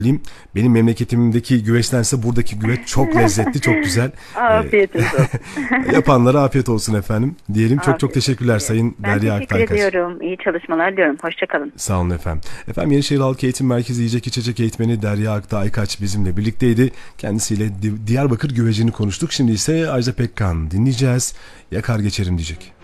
Benim memleketimdeki güveçtense buradaki güveç çok lezzetli, çok güzel. Afiyetiniz olsun. Yapanlara afiyet olsun efendim. Diyelim çok çok Afiyet teşekkürler olsun. Sayın Ben Derya teşekkür Aktaykaç. ediyorum. İyi çalışmalar diyorum. Hoşça kalın. Sağ olun efendim. Efendim Yenişehir Halk Eğitim Merkezi Yiyecek İçecek Eğitmeni Derya Aktaykaç bizimle birlikteydi. Kendisiyle Diyarbakır güvecini konuştuk. Şimdi ise Ajda Pekkan dinleyeceğiz. Yakar geçerim diyecek.